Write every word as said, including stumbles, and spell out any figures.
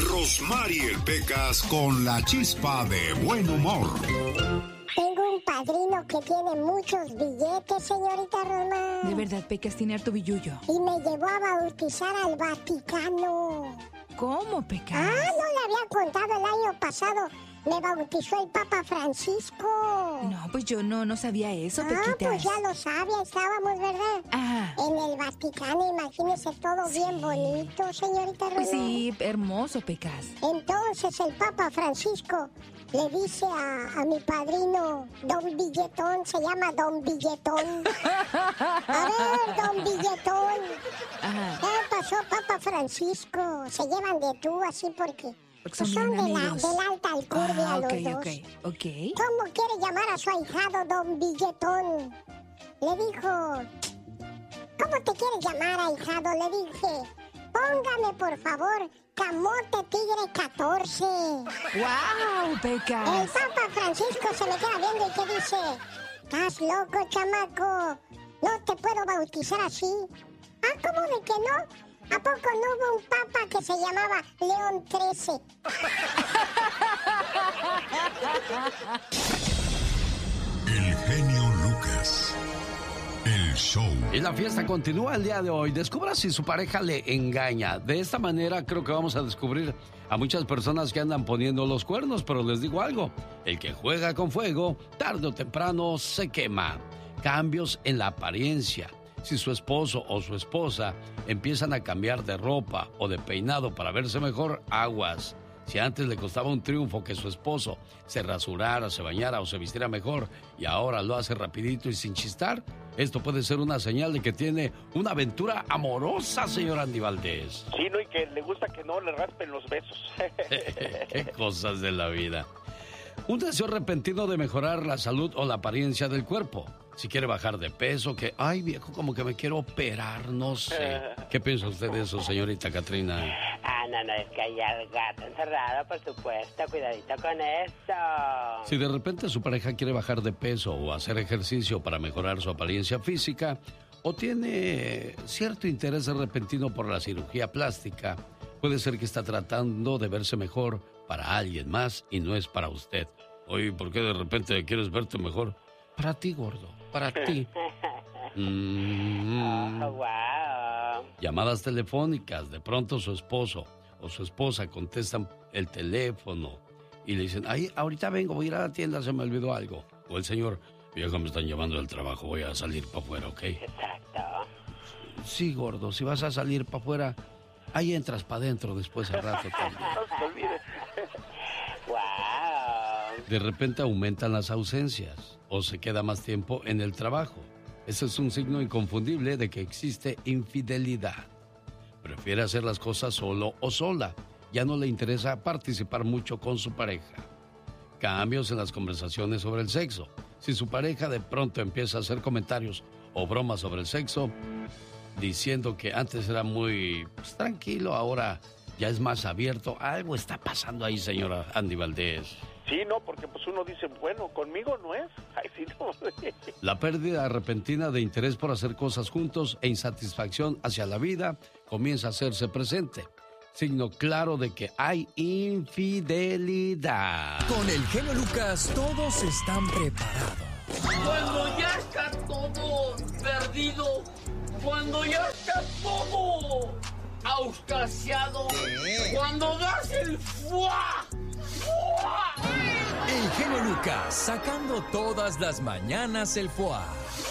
Rosmarie Pecas con la chispa de buen humor. Tengo un padrino que tiene muchos billetes, señorita Rosmar. De verdad, Pecas tiene harto billullo. Y me llevó a bautizar al Vaticano. ¿Cómo, Pecas? Ah, no le había contado el año pasado. Me bautizó el Papa Francisco. No, pues yo no, no sabía eso, Ah, Pequitas. pues ya lo sabía, estábamos, ¿verdad? Ah. En el Vaticano, imagínese todo sí. Bien bonito, señorita Rosmar. Pues sí, hermoso, Pecas. Entonces el Papa Francisco le dice a, a mi padrino, Don Billetón, se llama Don Billetón. A ver, Don Billetón. Ajá. ¿Qué pasó, Papa Francisco? Se llevan de tú así porque... Porque son, son, son de, la, amigos. de la alta alcurnia ah, los okay, dos. Okay, ok, ¿Cómo quiere llamar a su ahijado Don Billetón? Le dijo, ¿cómo te quieres llamar, ahijado? Le dije, póngame por favor Camote Tigre catorce. ¡Wow, Pecas! El Papa Francisco se me queda viendo y que dice, ¿estás loco, chamaco? No te puedo bautizar así. Ah, ¿cómo de que no? ¿A poco no hubo un papa que se llamaba León trece? El genio Lucas. El show. Y la fiesta continúa el día de hoy. Descubra si su pareja le engaña. De esta manera creo que vamos a descubrir a muchas personas que andan poniendo los cuernos. Pero les digo algo, el que juega con fuego, tarde o temprano se quema. Cambios en la apariencia. Si su esposo o su esposa empiezan a cambiar de ropa o de peinado para verse mejor, aguas. Si antes le costaba un triunfo que su esposo se rasurara, se bañara o se vistiera mejor y ahora lo hace rapidito y sin chistar, esto puede ser una señal de que tiene una aventura amorosa, señor Andy Valdés. Sí, ¿no? Y que le gusta que no le raspen los besos. Qué cosas de la vida. Un deseo repentino de mejorar la salud o la apariencia del cuerpo. Si quiere bajar de peso, que, ay viejo, como que me quiero operar, no sé. ¿Qué piensa usted de eso, señorita Catrina? Ah, no, no, es que hay al gato encerrado, por supuesto, cuidadito con eso. Si de repente su pareja quiere bajar de peso o hacer ejercicio para mejorar su apariencia física, o tiene cierto interés repentino por la cirugía plástica, puede ser que está tratando de verse mejor para alguien más y no es para usted. Oye, ¿por qué de repente quieres verte mejor? Para ti, gordo, para ti. Mm. Oh, wow. Llamadas telefónicas, de pronto su esposo o su esposa contestan el teléfono y le dicen, ay, ahorita vengo, voy a ir a la tienda, se me olvidó algo. O el señor, vieja, me están llamando del trabajo, voy a salir para afuera, ¿ok? Exacto. Sí, gordo, si vas a salir para afuera, ahí entras para adentro después al rato también. No se olvide. Wow. De repente aumentan las ausencias o se queda más tiempo en el trabajo. Ese es un signo inconfundible de que existe infidelidad. Prefiere hacer las cosas solo o sola. Ya no le interesa participar mucho con su pareja. Cambios en las conversaciones sobre el sexo. Si su pareja de pronto empieza a hacer comentarios o bromas sobre el sexo, diciendo que antes era muy pues, tranquilo, ahora ya es más abierto, algo está pasando ahí, señora Andy Valdés. Sí, no, porque pues uno dice, bueno, conmigo no es. Ay, sí, no. La pérdida repentina de interés por hacer cosas juntos e insatisfacción hacia la vida comienza a hacerse presente. Signo claro de que hay infidelidad. Con el genio Lucas todos están preparados. Cuando ya está todo perdido, cuando ya está todo auscasiado, cuando das el fuá, fuá. El genio Lucas sacando todas las mañanas el fuá.